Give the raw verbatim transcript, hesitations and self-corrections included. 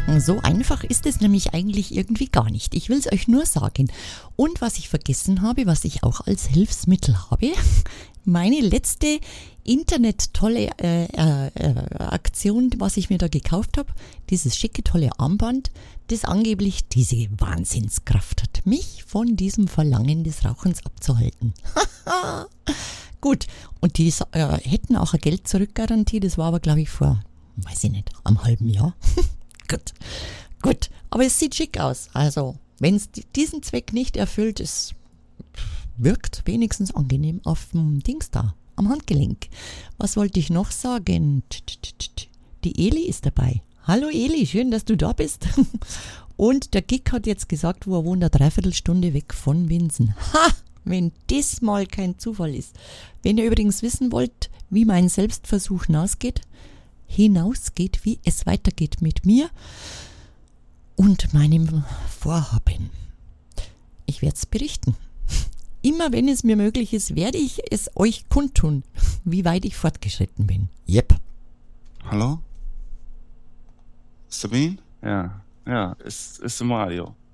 So einfach ist es nämlich eigentlich irgendwie gar nicht. Ich will es euch nur sagen. Und was ich vergessen habe, was ich auch als Hilfsmittel habe, meine letzte Internet-tolle äh, äh, äh, Aktion, was ich mir da gekauft habe, dieses schicke, tolle Armband, das angeblich diese Wahnsinnskraft hat, mich von diesem Verlangen des Rauchens abzuhalten. Gut, und die äh, hätten auch eine Geld-Zurück-Garantie, das war aber, glaube ich, vor, weiß ich nicht, einem halben Jahr. Gut, gut, aber es sieht schick aus. Also, wenn es diesen Zweck nicht erfüllt, es wirkt wenigstens angenehm auf dem Dings da, am Handgelenk. Was wollte ich noch sagen? Die Eli ist dabei. Hallo Eli, schön, dass du da bist. Und der Gick hat jetzt gesagt, wo er wohnt, eine Dreiviertelstunde weg von Winsen. Ha! Wenn das mal kein Zufall ist. Wenn ihr übrigens wissen wollt, wie mein Selbstversuch hinausgeht, hinausgeht, wie es weitergeht mit mir und meinem Vorhaben. Ich werde es berichten. Immer wenn es mir möglich ist, werde ich es euch kundtun, wie weit ich fortgeschritten bin. Yep. Hallo? Sabine? Ja, ja, ist, ist Mario.